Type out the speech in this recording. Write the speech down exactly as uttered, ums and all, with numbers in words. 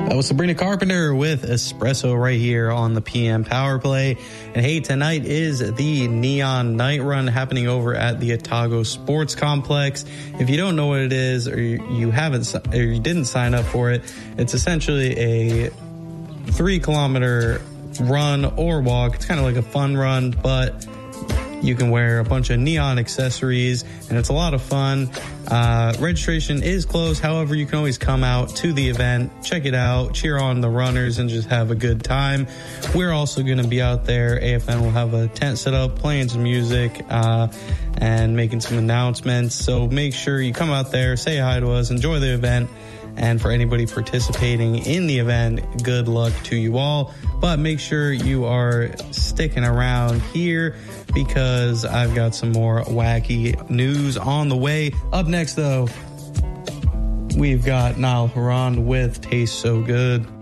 That was Sabrina Carpenter with Espresso right here on the P M Power Play. And hey, tonight is the Neon Night Run happening over at the Otago Sports Complex. If you don't know what it is, or you haven't, or you didn't sign up for it, it's essentially a three kilometer run or walk. It's kind of like a fun run, but you can wear a bunch of neon accessories, and it's a lot of fun. Uh, registration is closed. However, you can always come out to the event, check it out, cheer on the runners, and just have a good time. We're also going to be out there. A F N will have a tent set up, playing some music, uh, and making some announcements. So make sure you come out there, say hi to us, enjoy the event. And for anybody participating in the event, good luck to you all. But make sure you are sticking around here because I've got some more wacky news on the way. Up next, though, we've got Niall Horan with Taste So Good.